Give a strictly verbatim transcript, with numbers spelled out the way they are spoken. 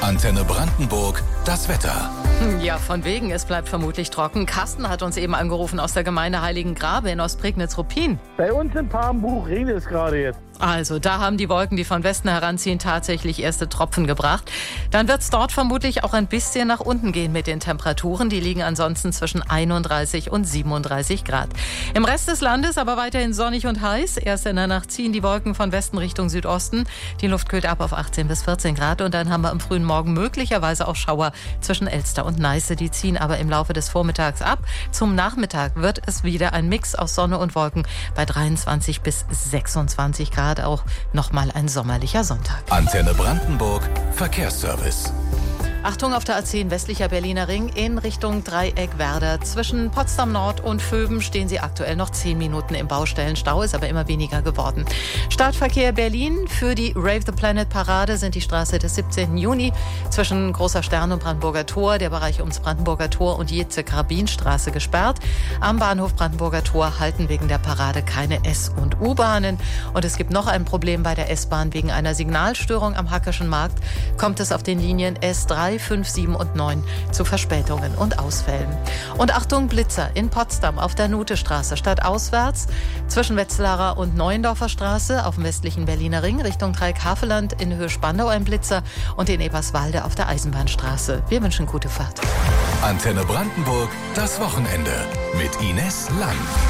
Antenne Brandenburg, das Wetter. Ja, von wegen, es bleibt vermutlich trocken. Carsten hat uns eben angerufen aus der Gemeinde Heiligengrabe in Ostprignitz-Ruppin. Bei uns in Papenbuch regnet es gerade jetzt. Also, da haben die Wolken, die von Westen heranziehen, tatsächlich erste Tropfen gebracht. Dann wird es dort vermutlich auch ein bisschen nach unten gehen mit den Temperaturen. Die liegen ansonsten zwischen einunddreißig und siebenunddreißig Grad. Im Rest des Landes aber weiterhin sonnig und heiß. Erst in der Nacht ziehen die Wolken von Westen Richtung Südosten. Die Luft kühlt ab auf achtzehn bis vierzehn Grad. Und dann haben wir am frühen Morgen möglicherweise auch Schauer zwischen Elster und Neiße. Die ziehen aber im Laufe des Vormittags ab. Zum Nachmittag wird es wieder ein Mix aus Sonne und Wolken bei dreiundzwanzig bis sechsundzwanzig Grad. Auch nochmal ein sommerlicher Sonntag. Antenne Brandenburg, Verkehrsservice. Achtung auf der A zehn westlicher Berliner Ring in Richtung Dreieck-Werder. Zwischen Potsdam Nord und Vöben stehen Sie aktuell noch zehn Minuten im Baustellenstau, ist aber immer weniger geworden. Startverkehr Berlin für die Rave the Planet Parade sind die Straße des siebzehnten Juni zwischen Großer Stern und Brandenburger Tor, der Bereich ums Brandenburger Tor und Jetze-Karabinstraße gesperrt. Am Bahnhof Brandenburger Tor halten wegen der Parade keine S- und U-Bahnen. Und es gibt noch ein Problem bei der S-Bahn. Wegen einer Signalstörung am Hackerschen Markt kommt es auf den Linien S drei, fünf, sieben und neun zu Verspätungen und Ausfällen. Und Achtung, Blitzer in Potsdam auf der Nutestraße stadtauswärts zwischen Wetzlarer und Neuendorfer Straße auf dem westlichen Berliner Ring Richtung Dreieck-Havelland in Höhe Spandau ein Blitzer und in Eberswalde auf der Eisenbahnstraße. Wir wünschen gute Fahrt. Antenne Brandenburg, das Wochenende mit Ines Lang.